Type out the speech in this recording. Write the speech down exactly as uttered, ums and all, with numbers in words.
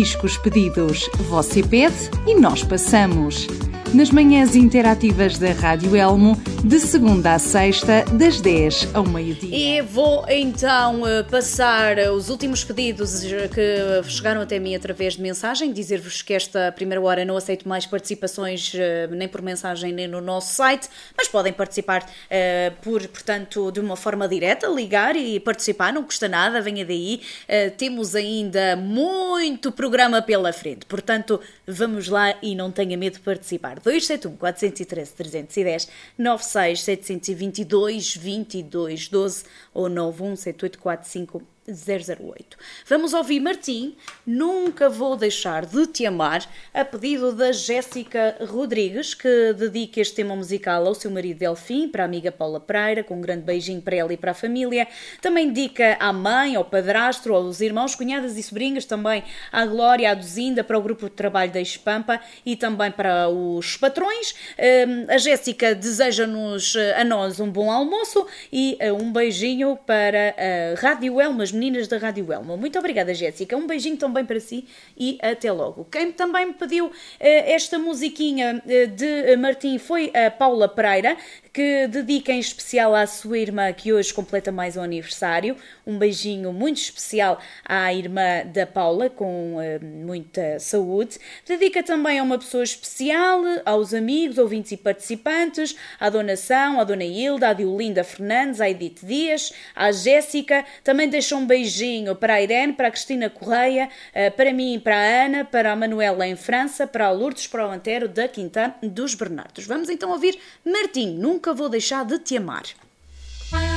discos pedidos. Você pede e nós passamos. Nas manhãs interativas da Rádio Elmo, de segunda a sexta, das dez ao meio-dia. E vou então passar os últimos pedidos que chegaram até mim através de mensagem, dizer-vos que esta primeira hora não aceito mais participações nem por mensagem nem no nosso site, mas podem participar uh, por, portanto, de uma forma direta, ligar e participar, não custa nada, venha daí. Uh, temos ainda muito programa pela frente, portanto, vamos lá e não tenha medo de participar. dois sete um, quatro um três, três um zero, nove seis sete dois dois, dois dois um dois ou nove um sete oito quatro cinco zero zero oito. Vamos ouvir Martim, Nunca Vou Deixar de Te Amar, a pedido da Jéssica Rodrigues, que dedica este tema musical ao seu marido Delfim, para a amiga Paula Pereira, com um grande beijinho para ela e para a família. Também dedica à mãe, ao padrasto, aos irmãos, cunhadas e sobrinhas, também à Glória, à Duzinda, para o grupo de trabalho da Espampa e também para os patrões. A Jéssica deseja-nos a nós um bom almoço e um beijinho para a Rádio Elmo, as meninas da Rádio Elmo. Muito obrigada, Jéssica. Um beijinho também para si e até logo. Quem também me pediu uh, esta musiquinha uh, de Martim foi a Paula Pereira, que dedica em especial à sua irmã, que hoje completa mais um aniversário. Um beijinho muito especial à irmã da Paula, com uh, muita saúde. Dedica também a uma pessoa especial, aos amigos, ouvintes e participantes, à Dona São, à Dona Hilda, à Diolinda Fernandes, à Edith Dias, à Jéssica. Também deixa um beijinho para a Irene, para a Cristina Correia, para mim, para a Ana, para a Manuela em França, para a Lourdes, para o Antero da Quinta dos Bernardos. Vamos então ouvir Martim, Nunca Vou Deixar de Te Amar.